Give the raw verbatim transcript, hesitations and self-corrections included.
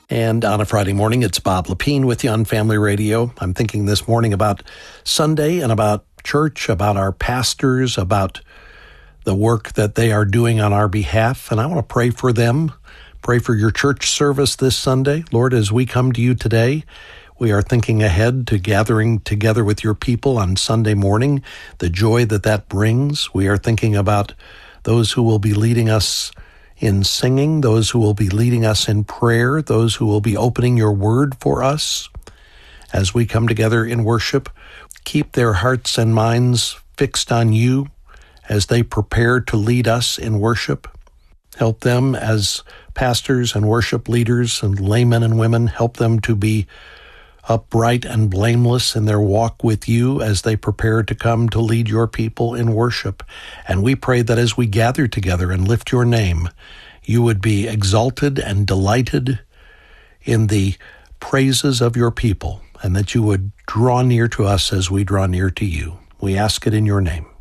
And on a Friday morning, it's Bob Lepine with you on Family Radio. I'm thinking this morning about Sunday and about church, about our pastors, about the work that they are doing on our behalf. And I want to pray for them, pray for your church service this Sunday. Lord, as we come to you today, we are thinking ahead to gathering together with your people on Sunday morning, the joy that that brings. We are thinking about those who will be leading us in singing, those who will be leading us in prayer, those who will be opening your word for us. As we come together in worship, keep their hearts and minds fixed on you as they prepare to lead us in worship. Help them as pastors and worship leaders and laymen and women. Help them to be upright and blameless in their walk with you as they prepare to come to lead your people in worship. And we pray that as we gather together and lift your name, you would be exalted and delighted in the praises of your people, and that you would draw near to us as we draw near to you. We ask it in your name.